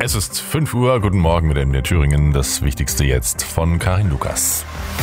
Es ist 5 Uhr, guten Morgen mit MDR Thüringen. Das Wichtigste jetzt von Karin Lukas.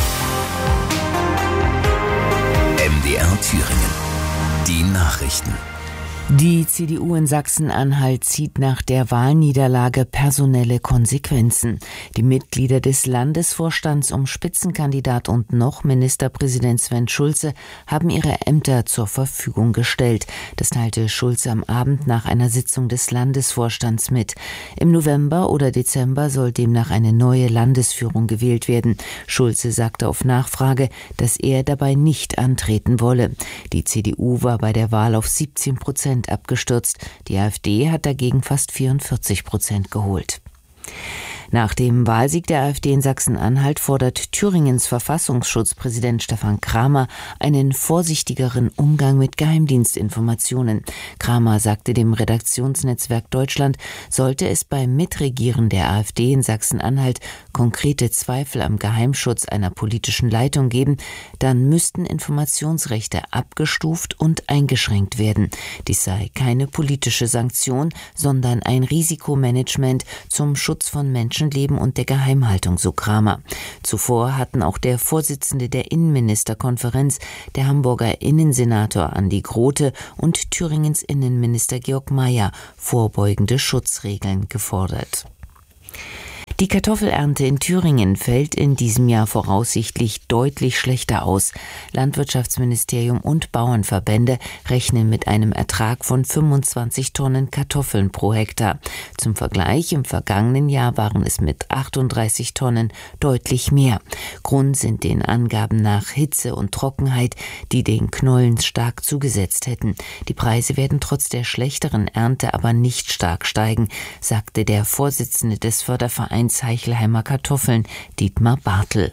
MDR Thüringen. Die Nachrichten. Die CDU in Sachsen-Anhalt zieht nach der Wahlniederlage personelle Konsequenzen. Die Mitglieder des Landesvorstands um Spitzenkandidat und noch Ministerpräsident Sven Schulze haben ihre Ämter zur Verfügung gestellt. Das teilte Schulze am Abend nach einer Sitzung des Landesvorstands mit. Im November oder Dezember soll demnach eine neue Landesführung gewählt werden. Schulze sagte auf Nachfrage, dass er dabei nicht antreten wolle. Die CDU war bei der Wahl auf 17% abgestürzt. Die AfD hat dagegen fast 44% geholt. Nach dem Wahlsieg der AfD in Sachsen-Anhalt fordert Thüringens Verfassungsschutzpräsident Stefan Kramer einen vorsichtigeren Umgang mit Geheimdienstinformationen. Kramer sagte dem Redaktionsnetzwerk Deutschland, sollte es beim Mitregieren der AfD in Sachsen-Anhalt konkrete Zweifel am Geheimschutz einer politischen Leitung geben, dann müssten Informationsrechte abgestuft und eingeschränkt werden. Dies sei keine politische Sanktion, sondern ein Risikomanagement zum Schutz von Menschenleben und der Geheimhaltung, so Kramer. Zuvor hatten auch der Vorsitzende der Innenministerkonferenz, der Hamburger Innensenator Andi Grote und Thüringens Innenminister Georg Mayer vorbeugende Schutzregeln gefordert. Die Kartoffelernte in Thüringen fällt in diesem Jahr voraussichtlich deutlich schlechter aus. Landwirtschaftsministerium und Bauernverbände rechnen mit einem Ertrag von 25 Tonnen Kartoffeln pro Hektar. Zum Vergleich, im vergangenen Jahr waren es mit 38 Tonnen deutlich mehr. Grund sind den Angaben nach Hitze und Trockenheit, die den Knollen stark zugesetzt hätten. Die Preise werden trotz der schlechteren Ernte aber nicht stark steigen, sagte der Vorsitzende des Fördervereins Heichelheimer Kartoffeln, Dietmar Bartel.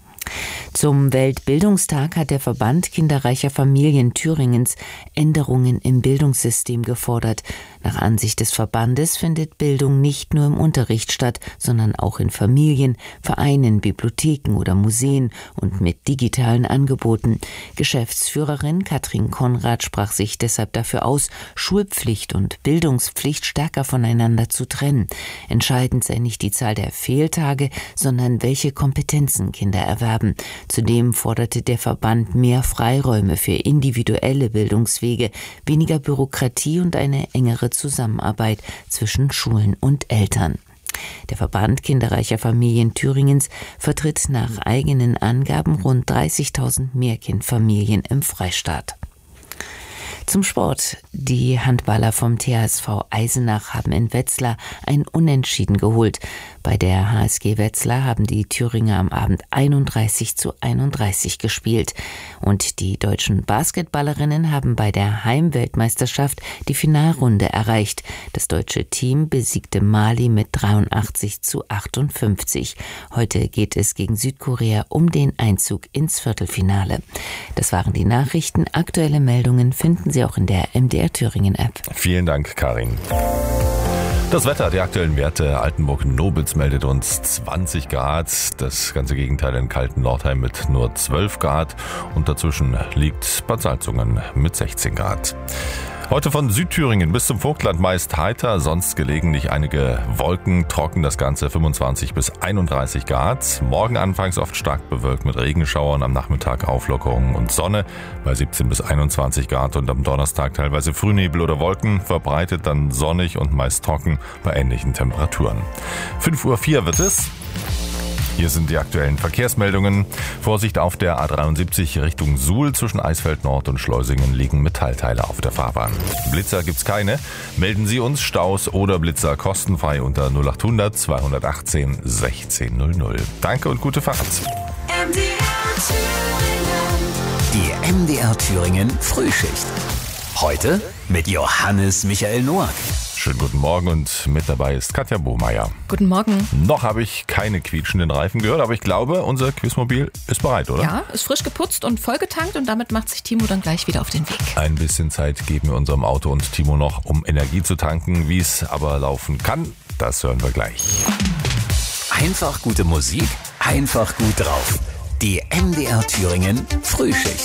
Zum Weltbildungstag hat der Verband kinderreicher Familien Thüringens Änderungen im Bildungssystem gefordert. Nach Ansicht des Verbandes findet Bildung nicht nur im Unterricht statt, sondern auch in Familien, Vereinen, Bibliotheken oder Museen und mit digitalen Angeboten. Geschäftsführerin Katrin Konrad sprach sich deshalb dafür aus, Schulpflicht und Bildungspflicht stärker voneinander zu trennen. Entscheidend sei nicht die Zahl der Fehltage, sondern welche Kompetenzen Kinder erwerben. Zudem forderte der Verband mehr Freiräume für individuelle Bildungswege, weniger Bürokratie und eine engere Zusammenarbeit zwischen Schulen und Eltern. Der Verband kinderreicher Familien Thüringens vertritt nach eigenen Angaben rund 30.000 Mehrkindfamilien im Freistaat. Zum Sport. Die Handballer vom THSV Eisenach haben in Wetzlar ein Unentschieden geholt. Bei der HSG Wetzlar haben die Thüringer am Abend 31:31 gespielt. Und die deutschen Basketballerinnen haben bei der Heimweltmeisterschaft die Finalrunde erreicht. Das deutsche Team besiegte Mali mit 83:58. Heute geht es gegen Südkorea um den Einzug ins Viertelfinale. Das waren die Nachrichten. Aktuelle Meldungen finden Sie auch in der MDR Thüringen App. Vielen Dank, Karin. Das Wetter, die aktuellen Werte. Altenburg-Nobels meldet uns 20 Grad. Das ganze Gegenteil in kalten Nordheim mit nur 12 Grad. Und dazwischen liegt Bad Salzungen mit 16 Grad. Heute von Südthüringen bis zum Vogtland meist heiter, sonst gelegentlich einige Wolken, trocken das Ganze 25 bis 31 Grad. Morgen anfangs oft stark bewölkt mit Regenschauern, am Nachmittag Auflockerungen und Sonne bei 17 bis 21 Grad und am Donnerstag teilweise Frühnebel oder Wolken, verbreitet dann sonnig und meist trocken bei ähnlichen Temperaturen. 5:04 Uhr wird es. Hier sind die aktuellen Verkehrsmeldungen. Vorsicht auf der A73 Richtung Suhl. Zwischen Eisfeld Nord und Schleusingen liegen Metallteile auf der Fahrbahn. Blitzer gibt's keine. Melden Sie uns Staus oder Blitzer kostenfrei unter 0800 218 1600. Danke und gute Fahrt. Die MDR Thüringen Frühschicht. Heute mit Johannes Michael Noack. Schönen guten Morgen und mit dabei ist Katja Bohmeier. Guten Morgen. Noch habe ich keine quietschenden Reifen gehört, aber ich glaube, unser Quizmobil ist bereit, oder? Ja, ist frisch geputzt und vollgetankt und damit macht sich Timo dann gleich wieder auf den Weg. Ein bisschen Zeit geben wir unserem Auto und Timo noch, um Energie zu tanken. Wie es aber laufen kann, das hören wir gleich. Einfach gute Musik, einfach gut drauf. Die MDR Thüringen Frühschicht.